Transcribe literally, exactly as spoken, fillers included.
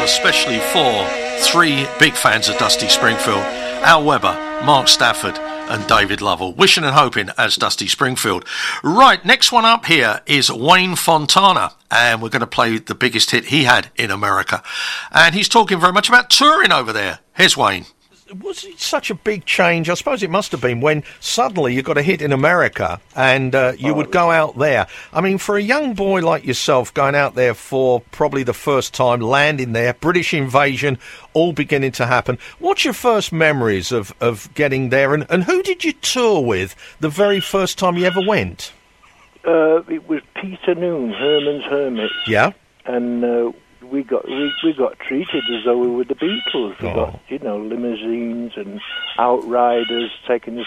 especially for three big fans of Dusty Springfield: Al Weber, Mark Stafford and David Lovell. Wishing and hoping as Dusty Springfield. Right, next one up here is Wayne Fontana, and we're going to play the biggest hit he had in America. And he's talking very much about touring over there. Here's Wayne. Was it such a big change? I suppose it must have been when suddenly you got a hit in America and uh, you oh, would go out there. I mean, for a young boy like yourself going out there for probably the first time, landing there, British invasion, all beginning to happen. What's your first memories of, of getting there, and, and who did you tour with the very first time you ever went? Uh, it was Peter Noon, Herman's Hermits. Yeah. And uh, we got we, we got treated as though we were the Beatles. We oh. got, you know, limousines and outriders taking us